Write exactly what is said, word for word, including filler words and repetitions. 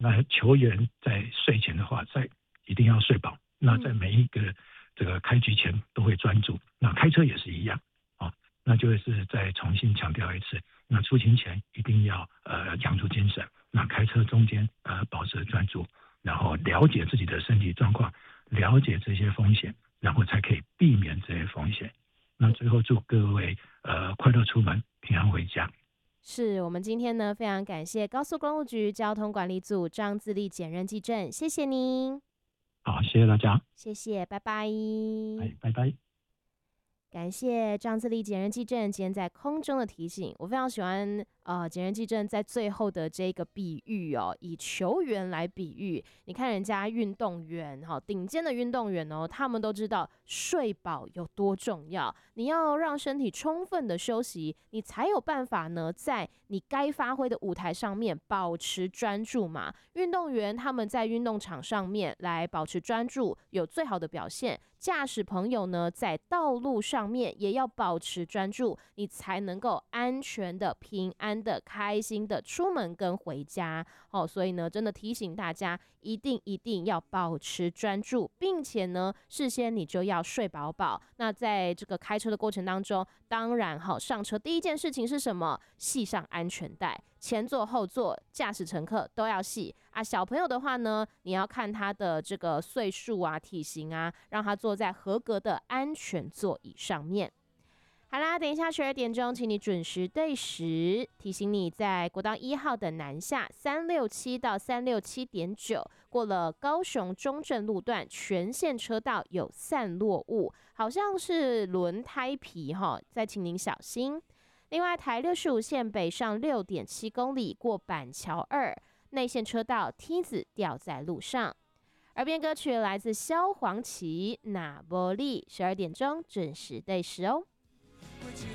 那球员在睡前的话，在一定要睡饱。那在每一个这个开局前都会专注。那开车也是一样啊，那就是再重新强调一次，那出勤前一定要呃养足精神，那开车中间呃保持专注，然后了解自己的身体状况，了解这些风险，然后才可以避免这些风险。那最后祝各位呃快乐出门，平安回家。 是我们今天呢，非常感谢高速公路局交通管理组张自力检认技正，谢谢您。 好，谢谢大家。 谢谢，拜拜。 哎，拜拜。 感谢张自力检认技正今天在空中的提醒，我非常喜欢呃检认技正在最后的这个比喻哦，以球员来比喻。你看人家运动员哈，顶尖的运动员哦，他们都知道睡饱有多重要，你要让身体充分的休息，你才有办法呢，在你该发挥的舞台上面保持专注嘛。运动员他们在运动场上面来保持专注，有最好的表现。驾驶朋友呢，在道路上面也要保持专注，你才能够安全的、平安的、开心的出门跟回家。哦，所以呢，真的提醒大家，一定一定要保持专注，并且呢，事先你就要睡饱饱。那在这个开车的过程当中，当然哈，上车第一件事情是什么？系上安全带。前座、后座、驾驶乘客都要系啊。小朋友的话呢，你要看他的这个岁数啊、体型啊，让他坐在合格的安全座椅上面。好啦，等一下十二点钟，请你准时对时。提醒你，在国道一号的南下三六七到三六七点九，过了高雄中正路段，全线车道有散落物，好像是轮胎皮哈，再请您小心。另外，台六十五线北上六点七公里，过板桥二内线车道梯子掉在路上。耳边歌曲来自萧煌奇《那波利》，十二点钟准时对时哦。